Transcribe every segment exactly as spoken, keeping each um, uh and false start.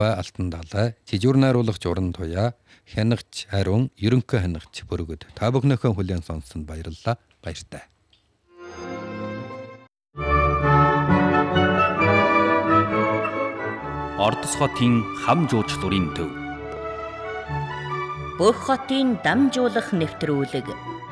алтан далай, жижүүр найруулагч уран туяа, хянагч Ариун, ерөнхий хянагч Бүргөд. Та бүхнийхээ хүлээн сонссонд баярлалаа. Баяртай. Ордос хотын хам жуучлалын төв. Бүх хотын дамжуулах нэвтрүүлэг.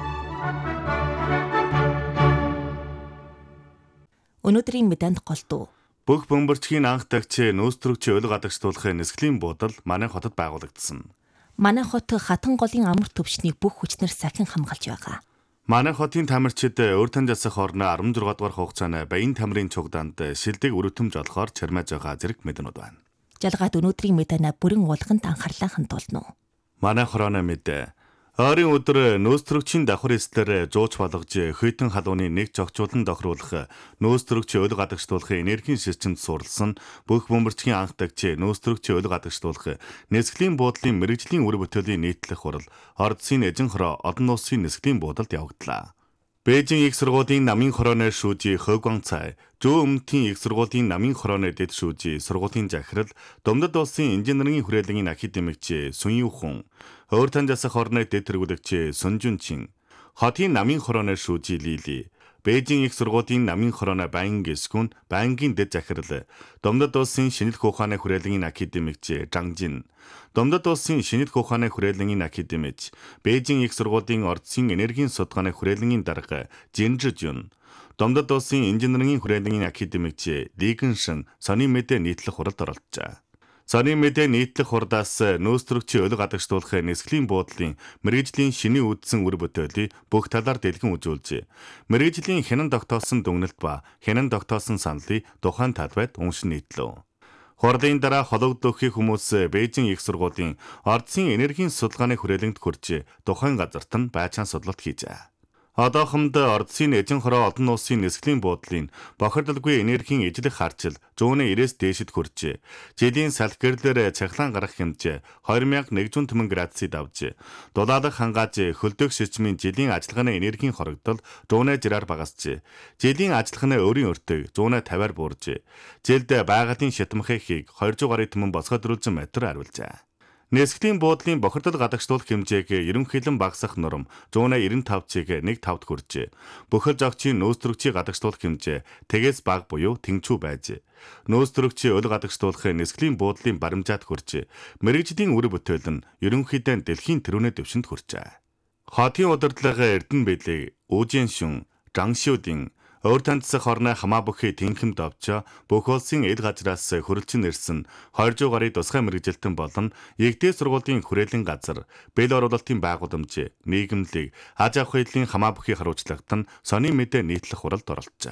Өнөөдрийн мэдээнд голдуу. Бүх бөмбөрчгийн анх тагч нөөцтрөгчийн өлөг гадагшлуулахын нисгэлийн буудал манай хотод байгуулагдсан. Манай хот хатан голын амар төвчнийг бүх хүчнэр сахин хамгаалж байгаа. Манай хотын тамирчид өөртөө засах орны арван зургаан дугаар хугацааны баян тамирын цугдаанд шилдэг өрөвтөмж олохоор чармааж байгаа зэрэг мэдэнүүд байна. Жалгаад өнөөдрийн мэдэнэ бүрэн уулганд анхаарлаа хандуулна уу? Манай хорооны мэдээ. Ойрын өдөр нөөцтрөгчийн давхар эслэр жууч болгож хөйтөн халууны нэг зогчуулан тохируулах нөөцтрөгчийн өлөг гадагшлуулахын энергийн системд суурилсан бүх бөмбөрчгийн анх тагч нөөцтрөгчийн өлөг гадагшлуулах нисгэлийн буудлын мэрэгжлийн үр бүтээлийн нийтлэх хурал Ордсын эзэн хороо олон улсын нисгэлийн буудалд явагдлаа. Бээжин их сургуулийн намын хорооны шүүжи Хойгуан цай, Зүүн өмнөдийн их сургуулийн намын хорооны дэд шүүжи сургуулийн захирал, Домдод улсын инженерийн хүрээлэнгийн академикч Сүн Юхэн, Өөртөө засах орны дэд тэргүүлэгч Сүн Жүнчин, хотын намын хорооны шүүжи Лили, Бээжин их сургуулийн намын хорооны байнгын гисгүн, байнгын дэд захирал, Домдод улсын шинэлх ухааны хүрээлэнгийн академикч Жан Жин, Домдод улсын шинэлх ухааны хүрээлэнгийн академич, Бээжин их сургуулийн Ордсын энергийн судалгааны хүрээлэнгийн дарга Жин Жижүн, Домдод улсын инженерийн хүрээлэнгийн академикч Ли Гэншин сони мэдээ нийтлэх хуралд оролцжээ. Сони мэдээ нийтлэх хурдаас нөөцтрөгчийн өлөг гадагшлуулахын нисгэлийн буудлын мэрэгжлийн шинийн үүдсэн үр бүтээлийг бүх талаар дэлгэн үзүүлжээ. Мэрэгжлийн хянан тогтоосон дүгнэлт ба хянан тогтоосон саналыг тухайн талбайд уншин нийтлэв. Хурлын дараа хологдохын хүмүүс Бээжин их сургуулийн Ордсын энергийн судалгааны хүрээлэнд хүрч тухайн газарт нь байцаан судлалт хийжээ. Одоохонд Ордсын эзэн хороо олон улсын нисгэлийн буудлын бохирдолгүй энергийн ижлэх харчил зүүн ирээс дээшид хүрчээ. Жилийн салхирлэр цахилгаан гарах хэмжээ хоёр мянга нэгдүгээр түмэн градусыг давж, дулаалах хангааж хөлдөх системийн жилийн ажиллагааны энергийн хорогдол зүүн жираар багасжээ. Жилийн ажиллагааны өрийн өртөг зүүн тавиар бууржээ. Жилд байгалийн шатамхыг хоёр зуун гаруй түмэн босгодруулсан метр хариулжээ. Нисгэлийн буудлын бохирдол гадагшлуулах хэмжээг ерөнхийлөн багасгах норм зүүн девяносто тавд чиг нэг тавд хүрчээ. Бүхэл зогчийн нөөцтрөгчийн гадагшлуулах хэмжээ тэгээс бага буюу тэнцүү байж. Нөөцтрөгчийн өлөг гадагшлуулахын нисгэлийн буудлын баримжаат хүрчээ. Мэргэжлийн үр бүтээл нь ерөнхийдөө дэлхийн тэрүүний дэвшинд хүрчээ. Хотын удирдлага Эрдэнэ Бэлэг, Үжин Шүн, Жан Шүдин Өөртөө засах орны хамаа бүхий тэнхимд овч бүх улсын эд газраас хөрөлцөн ирсэн хоёр зуун гаруй тусгай мэргэжилтэн болон Егдээ сургуулийн хүрээлэн газар, бэл оруулалтын байгууламж, нийгэмлэг, аж ахуй хэлний хамаа бүхий хариуцлагад нь сони мэдээ нийтлэх хуралд оролцжээ.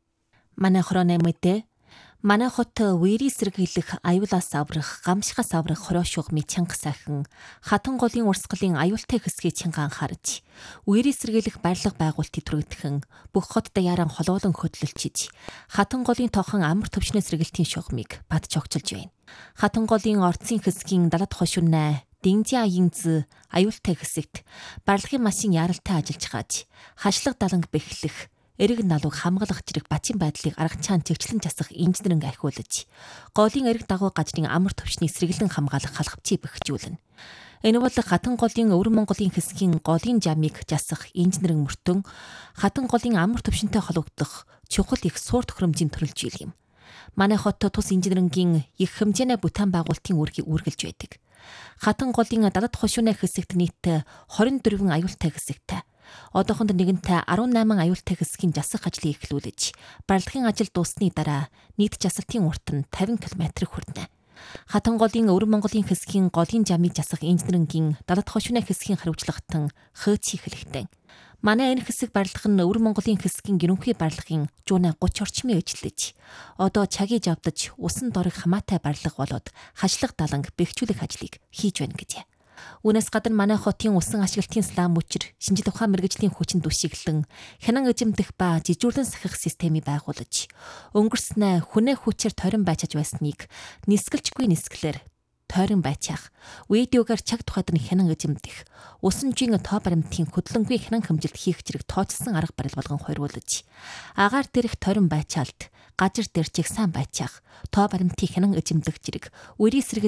Манай хорооны мэдээ. Манай хот үерийн сэргийлэх, аюулаас аврах, гамшихаас аврах хороо шугамын чанга сайхан, хатан голын урсгалын аюултай хэсгийг чанга анхаарч, үерийн сэргийлэх барилга байгуулалтыг түргэтгэн, бүх хот даяаран холоолон хөдлөлчиж, хатан голын тохон амар төвчнөө сэргийлтийн шугамыг бат чогчилж байна. Хатан голын Ордсын хэсгийн далад хошуунаа Дэнжи аянз аюултай хэсэгт барилгын машин яралтай ажиллаж хааж, хашлаг даланг бэхлэх, эрэг налууг хамгаалах зэрэг бачин байдлыг аргачаан чигчлэн засах инженеринг ахиулж, голын эрэг дагуу газрын амар төвчнийг сэргэлэн хамгаалах халхавчийг бэхжүүлнэ. Энэ бол хатан голын өвөр Монголын хэсгийн голын жамыг жасах инженеринг мөртөн хатан голын амар төвшөнтэй холбогдох чухал их суур тохиромжийн төрөлжил юм. Манай хот тус инженерингийн их хэмжээний бүтээн байгуулалтын үүргийг үргэлж байдаг. Хатан голын далад хошууны хэсэгт нийт хорин дөрвөн аюултай хэсэгтэй. Одоохонд нэгэнтээ арван найман аюултай хэсгийн жасах ажлыг эхлүүлж, барилгын ажил дууссаны дараа нийт жасалтын урт нь тавин километр хүрнэ. Хатан голын өвөр Монголын хэсгийн голын жамыг жасах инженерингийн далад хошууны хэсгийн хариуцлагатан хөөц эхлэхтэн. Манай энэ хэсэг барилга нь өвөр Монголын хэсгийн ерөнхий барилгын зуун гуравч орчмын эжилдэж, одоо чагийг авдаж усан дорог хамаатай барилга болоод хашлаг даланг бэхжүүлэх ажлыг хийж байна гэж. Үүнээс гадна манай хотын усан ашиглалтын слам мөчр шинжил ухаан мэргэжлийн хүчин түшиглэн хянан эзэмдэх ба жижүүрлэн сахих системийг байгуулж, өнгөрснөө хүнээ хүчээр торин байчаж байсныг нисгэлжгүй нисгэлэр тойрон байцаах, видеогаар чаг тухайд нь хянан эзэмдэх, усан жин тоо баримтын хөдлөнгүй хянан хэмжилт хийх зэрэг тооцсон арга барил болгон хорируулж, агаар дээрх тойрон байцаалт, газар дээр чигсаан байцаах, тоо баримтын хянан эзэмдэх зэрэг үерийн сэрэг